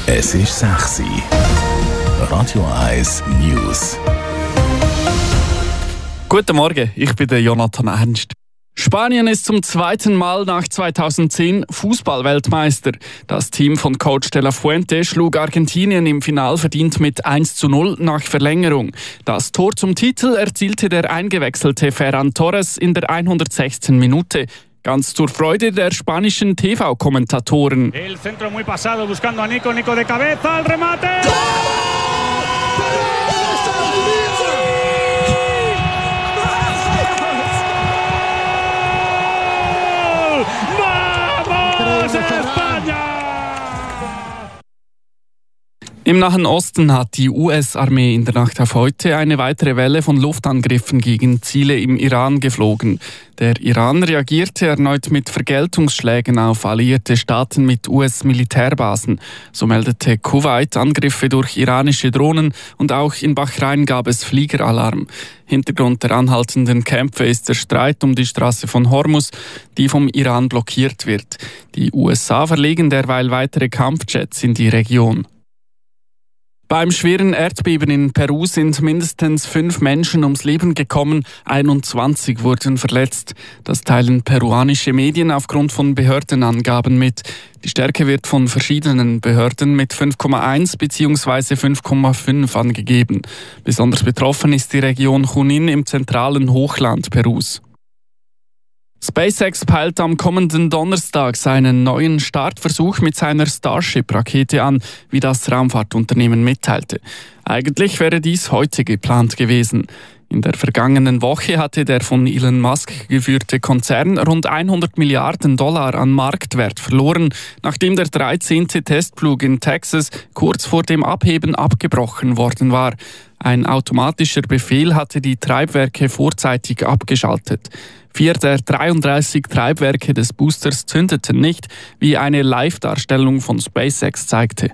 Es ist 6 Uhr. Radio 1 News. Guten Morgen, ich bin der Jonathan Ernst. Spanien ist zum zweiten Mal nach 2010 Fußballweltmeister. Das Team von Coach de la Fuente schlug Argentinien im Finale verdient mit 1:0 nach Verlängerung. Das Tor zum Titel erzielte der eingewechselte Ferran Torres in der 106. Minute. Ganz zur Freude der spanischen TV-Kommentatoren. El centro muy pasado buscando a Nico de cabeza, el remate. ¡Vamos España! Im Nahen Osten hat die US-Armee in der Nacht auf heute eine weitere Welle von Luftangriffen gegen Ziele im Iran geflogen. Der Iran reagierte erneut mit Vergeltungsschlägen auf alliierte Staaten mit US-Militärbasen. So meldete Kuwait Angriffe durch iranische Drohnen und auch in Bahrain gab es Fliegeralarm. Hintergrund der anhaltenden Kämpfe ist der Streit um die Straße von Hormuz, die vom Iran blockiert wird. Die USA verlegen derweil weitere Kampfjets in die Region. Beim schweren Erdbeben in Peru sind mindestens 5 Menschen ums Leben gekommen, 21 wurden verletzt. Das teilen peruanische Medien aufgrund von Behördenangaben mit. Die Stärke wird von verschiedenen Behörden mit 5,1 bzw. 5,5 angegeben. Besonders betroffen ist die Region Junín im zentralen Hochland Perus. SpaceX peilt am kommenden Donnerstag seinen neuen Startversuch mit seiner Starship-Rakete an, wie das Raumfahrtunternehmen mitteilte. Eigentlich wäre dies heute geplant gewesen. In der vergangenen Woche hatte der von Elon Musk geführte Konzern rund $100 Milliarden an Marktwert verloren, nachdem der 13. Testflug in Texas kurz vor dem Abheben abgebrochen worden war. Ein automatischer Befehl hatte die Treibwerke vorzeitig abgeschaltet. 4 der 33 Treibwerke des Boosters zündeten nicht, wie eine Live-Darstellung von SpaceX zeigte.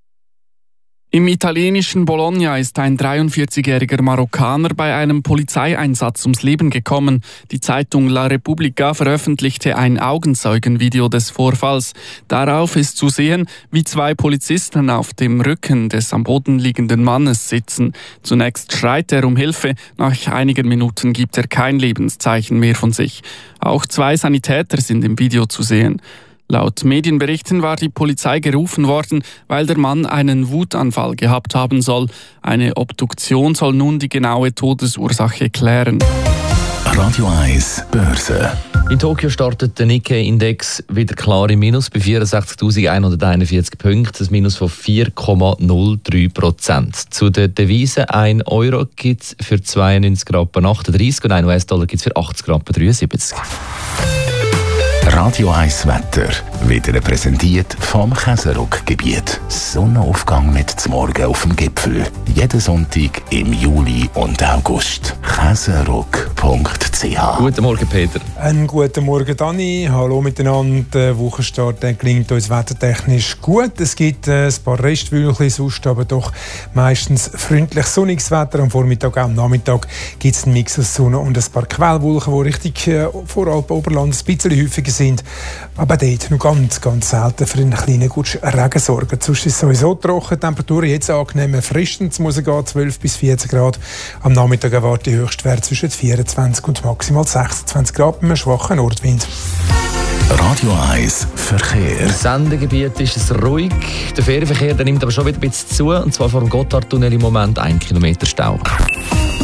Im italienischen Bologna ist ein 43-jähriger Marokkaner bei einem Polizeieinsatz ums Leben gekommen. Die Zeitung La Repubblica veröffentlichte ein Augenzeugenvideo des Vorfalls. Darauf ist zu sehen, wie 2 Polizisten auf dem Rücken des am Boden liegenden Mannes sitzen. Zunächst schreit er um Hilfe, nach einigen Minuten gibt er kein Lebenszeichen mehr von sich. Auch 2 Sanitäter sind im Video zu sehen. Laut Medienberichten war die Polizei gerufen worden, weil der Mann einen Wutanfall gehabt haben soll. Eine Obduktion soll nun die genaue Todesursache klären. Radio 1 Börse. In Tokio startet der Nikkei-Index wieder klar im Minus bei 64.141 Punkten, ein Minus von 4,03%. Zu den Devisen 1 Euro gibt es für 92,38 und 1 US-Dollar gibt es für 80,73. Radio 1 Wetter wird Ihnen präsentiert vom Käseruck-Gebiet. Sonnenaufgang mit zum Morgen auf dem Gipfel. Jeden Sonntag im Juli und August. Käseruck.ch. Guten Morgen, Peter. Einen guten Morgen, Dani. Hallo miteinander. Der Wochenstart klingt uns wettertechnisch gut. Es gibt ein paar Restwölkchen, sonst aber doch meistens freundlich sonniges Wetter. Am Vormittag, auch am Nachmittag gibt es einen Mix aus Sonne und ein paar Quellwolken, die richtig Voralpen-Oberland ein bisschen häufiger sind. Aber dort noch ganz selten für einen kleinen Gutsch Regen sorgen. Sonst ist es sowieso trocken. Die Temperaturen jetzt angenehm fristens, muss es gehen, 12 bis 14 Grad. Am Nachmittag erwartet die Höchstwerte zwischen 24 und maximal 26 Grad bei einem schwachen Nordwind. Radio 1 Verkehr. Im Sendegebiet ist es ruhig. Der Ferienverkehr der nimmt aber schon wieder ein bisschen zu. Und zwar vor dem Gotthardtunnel im Moment 1 Kilometer Stau.